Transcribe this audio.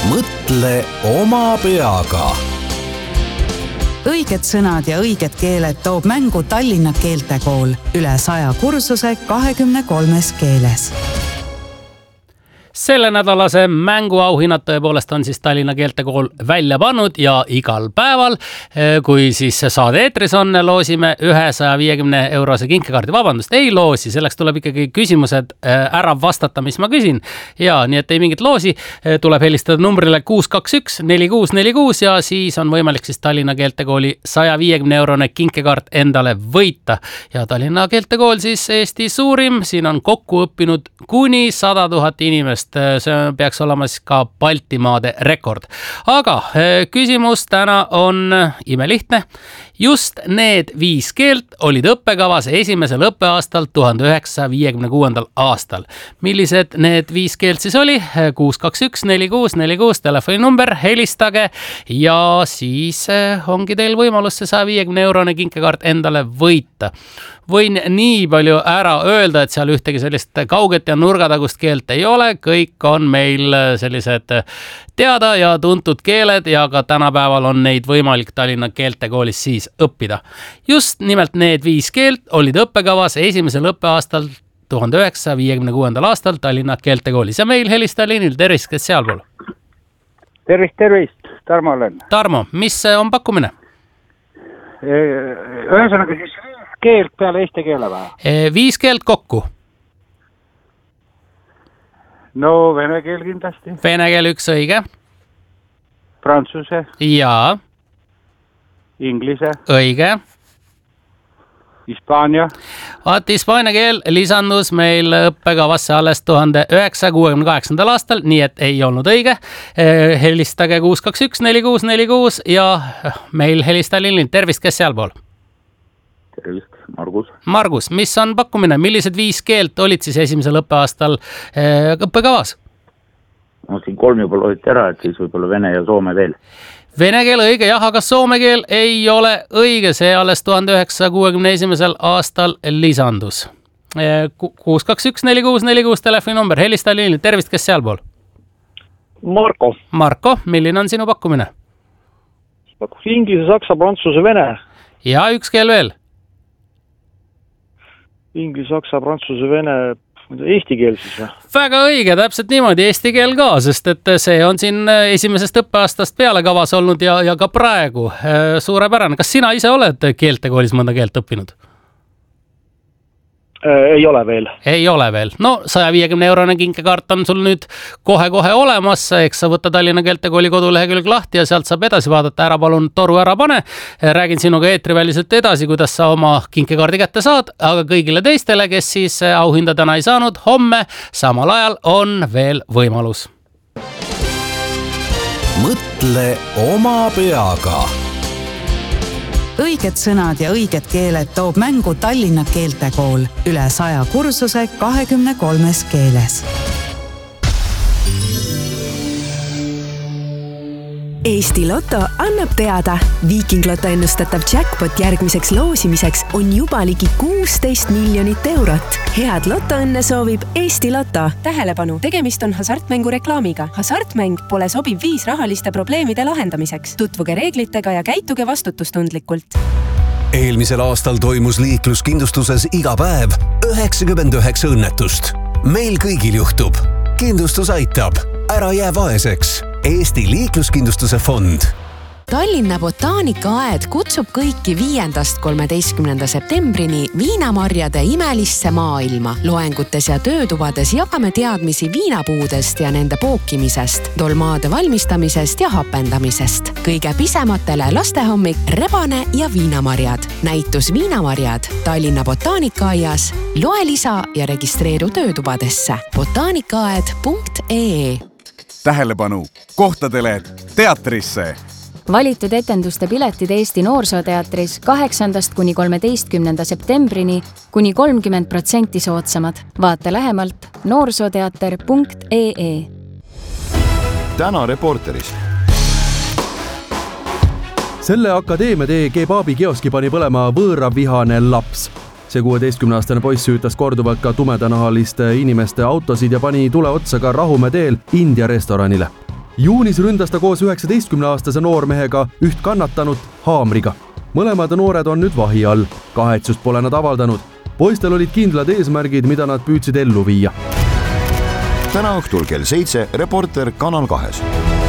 mõtle oma peaga. Õiged sõnad ja õiged keeled toob mängu Tallinna keeltekool. Üle 100 kursuse 23 keeles. Selle nädalase mänguauhinnad tõepoolest on siis Tallinna keeltekool välja pannud ja igal päeval, kui siis saade eetris on, loosime 150 eurose kinkekaardi. Vabandust, ei loosi, selleks tuleb ikkagi küsimused ära vastata, mis ma küsin. Ja nii, et ei mingit loosi, tuleb helistada numbrile 621 4646 ja siis on võimalik siis Tallinna keeltekooli 150 eurone kinkekaart endale võita. Ja Tallinna keeltekool siis Eesti suurim, siin on kokku õppinud kuni 100 000 inimest. See peaks olema siis ka Baltimaade rekord. Aga küsimus täna on imelihtne. Just need 5 keelt olid õppekavas esimesel õppeaastal 1956. aastal. Millised need 5 keelt siis oli? 621 4646 telefoninumber, helistage ja siis ongi teil võimalus see 150 eurone kinkekaart endale võita. Võin nii palju ära öelda, et seal ühtegi sellist kauget ja nurgatagust keelt ei ole. Kõik on meil sellised teada ja tuntud keeled ja ka tänapäeval on neid võimalik Tallinna keeltekoolis siis õppida. Just nimelt need 5 keelt olid õppekavas esimesel õppeaastal 1956. aastal Tallinna keeltekoolis. Ja meil helistaja liinil, tervist, kes sealpool? Tervist, Tarmo olen. Tarmo, mis on pakkumine? Ühesõnaga siis 5 keelt peale eesti keele või? 5 keelt kokku. No vene keel kindlasti. Vene keel üks õige. Prantsuse. Jaa. Inglise. Õige. Hispaania. Vaat hispaania keel lisandus meil õppekavasse alles 1968. aastal, nii et ei olnud õige. Helistage 621 4646 ja meil helistaja liinil. Tervist, kes sealpool? Tervist, Margus. Margus, mis on pakkumine? Millised 5 keelt olid siis esimesel õppeaastal õppekavas? No siin 3 juba loeti ära, et siis võib-olla vene ja soome veel. Vene keel õige, jah, aga soome keel ei ole õige, see alles 1961. aastal lisandus. 621 4646 telefoninumber, helistaja liinil. Tervist, kes sealpool? Marko. Marko, milline on sinu pakkumine? Inglise, saksa, prantsuse, vene. Ja üks keel veel? Inglise, saksa, prantsuse, vene, eesti keel siis või? Väga õige, täpselt niimoodi, eesti keel ka, sest et see on siin esimesest õppeaastast peale kavas olnud ja ka praegu. Suurepärane. Kas sina ise oled keeltekoolis mõnda keelt õppinud? Ei ole veel. Ei ole veel. No 150 eurone kinkekaart on sul nüüd kohe-kohe olemas, eks sa võtta Tallinna keeltekooli kodulehekülg lahti ja sealt saab edasi vaadata. Ära palun toru ära pane. Räägin sinuga eetriväliselt edasi, kuidas sa oma kinkekaardi kätte saad, aga kõigile teistele, kes siis auhinda täna ei saanud, homme samal ajal on veel võimalus. Mõtle oma peaga. Õiged sõnad ja õiged keeled toob mängu Tallinna keeltekool. Üle 100 kursuse 23 keeles. Eesti Lotto annab teada. Viiking Lotto ennustatav jackpot järgmiseks loosimiseks on juba ligi 16 miljonit eurot. Head lotoõnne soovib Eesti Lotto. Tähelepanu, tegemist on hasartmängu reklaamiga. Hasartmäng pole sobiv viis rahaliste probleemide lahendamiseks. Tutvuge reeglitega ja käituge vastutustundlikult. Eelmisel aastal toimus liikluskindlustuses iga päev 99 õnnetust. Meil kõigil juhtub. Kindlustus aitab. Ära jää vaeseks. Eesti liikluskindlustuse fond. Tallinna botaanikaaed kutsub kõiki 5.–13. septembrini viinamarjade imelisse maailma. Loengutes ja töötubades jagame teadmisi viinapuudest ja nende pookimisest, dolmaade valmistamisest ja hapendamisest. Kõige pisematele lastehommik, rebane ja viinamarjad. Näitus Viinamarjad Tallinna botaanikaaias. Loe lisa ja registreeru töötubadesse. botaanikaaed.ee. Tähelepanu kohtadele teatrisse! Valitud etenduste piletid Eesti Noorsooteatris 8. kuni 13. septembrini kuni 30% soodsamad. Vaata lähemalt noorsooteater.ee. Täna Reporteris. Selle akadeemia tee kebaabi kioski pani põlema võõravihane laps. See 16-aastane poiss süütas korduvalt ka tumedanahaliste inimeste autosid ja pani tule otsa ka Rahumäe teel India restoranile. Juunis ründas ta koos 19-aastase noormehega üht kannatanut haamriga. Mõlemad noored on nüüd vahi all. Kahetsust pole nad avaldanud. Poistel olid kindlad eesmärgid, mida nad püüdsid ellu viia. Täna õhtul kell 7 Reporter Kanal 2.